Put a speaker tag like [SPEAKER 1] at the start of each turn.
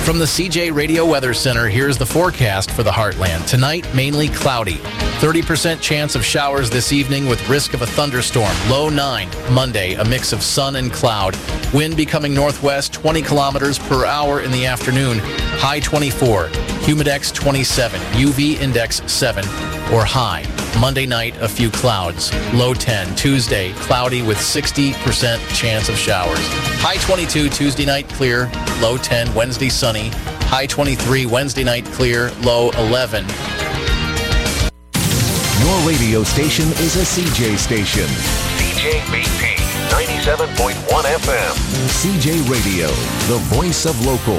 [SPEAKER 1] From the CJ Radio Weather Center, here's the forecast for the Heartland. Tonight, mainly cloudy. 30% chance of showers this evening with risk of a thunderstorm. Low 9. Monday, a mix of sun and cloud. Wind becoming northwest 20 kilometers per hour in the afternoon. High 24. Humidex 27. UV index 7 or high. Monday night, a few clouds. Low 10. Tuesday, cloudy with 60% chance of showers. High 22. Tuesday night, clear. Low 10. Wednesday, sunny. High 23. Wednesday night, clear. Low 11.
[SPEAKER 2] Your radio station is a CJ station.
[SPEAKER 3] CJBP 97.1 FM.
[SPEAKER 2] CJ Radio, the voice of local.